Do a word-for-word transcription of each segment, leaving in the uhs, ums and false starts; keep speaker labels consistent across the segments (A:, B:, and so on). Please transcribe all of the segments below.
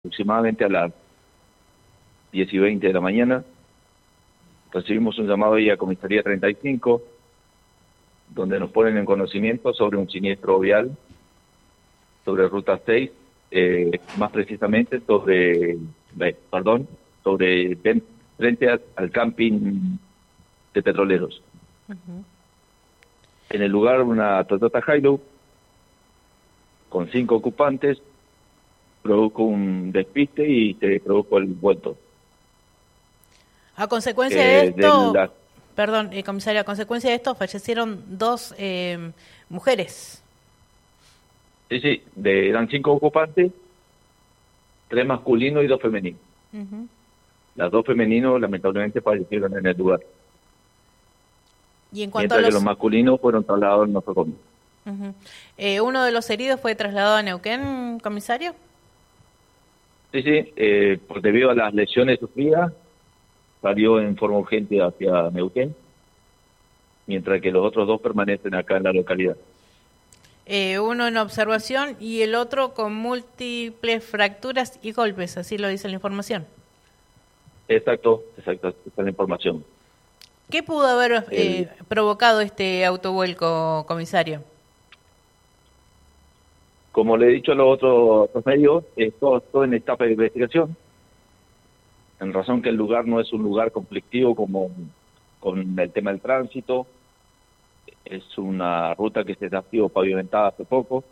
A: aproximadamente a las diez y veinte de la mañana, recibimos un llamado ahí a Comisaría treinta y cinco, donde nos ponen en conocimiento sobre un siniestro vial, sobre Ruta seis, eh, más precisamente sobre, eh, perdón, sobre frente a, al camping de petroleros. Uh-huh. En el lugar una Toyota Hilux con cinco ocupantes produjo un despiste y se produjo el vuelto.
B: A consecuencia eh, de esto, de la... perdón, eh, comisario, a consecuencia de esto fallecieron dos eh, mujeres.
A: Sí, sí, de, eran cinco ocupantes, tres masculinos y dos femeninos. Uh-huh. Las dos femeninos lamentablemente fallecieron en el lugar.
B: Y en cuanto
A: Mientras
B: a los...
A: que los masculinos fueron trasladados al nosocomio.
B: Uh-huh. eh, ¿Uno de los heridos fue trasladado a Neuquén, comisario?
A: Sí, sí, eh, por debido a las lesiones sufridas, salió en forma urgente hacia Neuquén, mientras que los otros dos permanecen acá en la localidad.
B: Eh, uno en observación y el otro con múltiples fracturas y golpes, así lo dice la información.
A: Exacto, exacto, esa es la información.
B: ¿Qué pudo haber eh, el... provocado este autovuelco, comisario?
A: Como le he dicho a los otros, otros medios, es todo, todo en etapa de investigación, en razón que el lugar no es un lugar conflictivo como con el tema del tránsito, es una ruta que se ha sido pavimentada hace poco,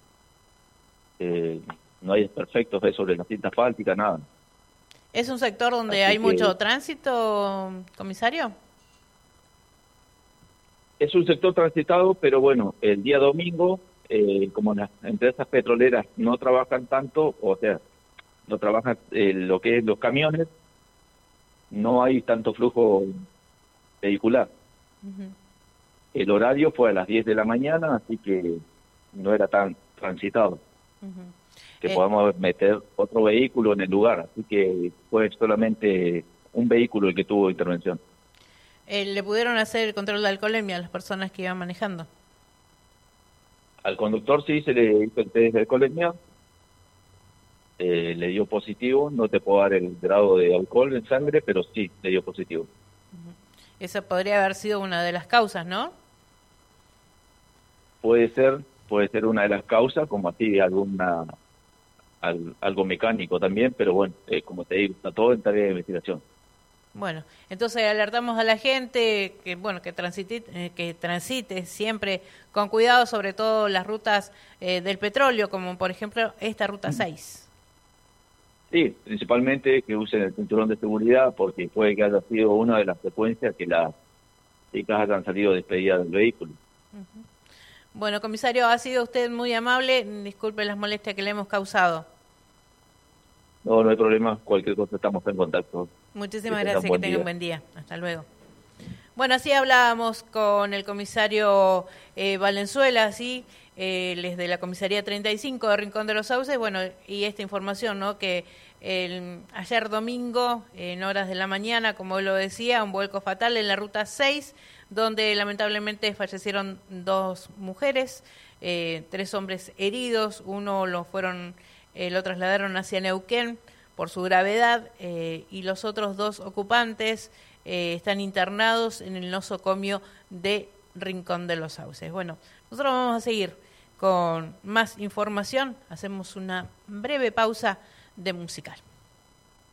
A: eh, no hay desperfectos sobre la cinta asfáltica, nada.
B: ¿Es un sector donde Así hay que, mucho tránsito, comisario?
A: Es un sector transitado, pero bueno, el día domingo, eh, como las empresas petroleras no trabajan tanto, o sea, no trabajan eh, lo que es los camiones, no hay tanto flujo vehicular. Uh-huh. El horario fue a las diez de la mañana, así que no era tan transitado. Uh-huh. Que eh, podamos meter otro vehículo en el lugar, así que fue solamente un vehículo el que tuvo intervención.
B: Eh, ¿Le pudieron hacer el control de alcoholemia a las personas que iban manejando?
A: Al conductor sí se le hizo el test de alcoholemia, eh, le dio positivo, no te puedo dar el grado de alcohol en sangre, pero sí le dio positivo.
B: Uh-huh. Esa podría haber sido una de las causas, ¿no?
A: Puede ser, puede ser una de las causas, como así alguna al, algo mecánico también, pero bueno, eh, como te digo, está todo en tarea de investigación.
B: Bueno, entonces alertamos a la gente que bueno que transite, eh, que transite siempre con cuidado, sobre todo las rutas eh, del petróleo, como por ejemplo esta ruta seis.
A: Sí, principalmente que usen el cinturón de seguridad, porque puede que haya sido una de las frecuencias que las chicas hayan salido despedidas del vehículo.
B: Uh-huh. Bueno, comisario, ha sido usted muy amable, disculpe las molestias que le hemos causado.
A: No, no hay problema, cualquier cosa estamos en contacto.
B: Muchísimas gracias, que tenga un buen día. Hasta luego. Bueno, así hablábamos con el comisario eh, Valenzuela, ¿sí? Eh, desde la comisaría treinta y cinco de Rincón de los Sauces, bueno, y esta información, ¿no? Que el, ayer domingo, en horas de la mañana, como él lo decía, un vuelco fatal en la ruta seis, donde lamentablemente fallecieron dos mujeres, eh, tres hombres heridos, uno lo fueron, eh, lo trasladaron hacia Neuquén por su gravedad, eh, y los otros dos ocupantes eh, están internados en el nosocomio de Rincón de los Sauces. Bueno, nosotros vamos a seguir con más información, hacemos una breve pausa de musical.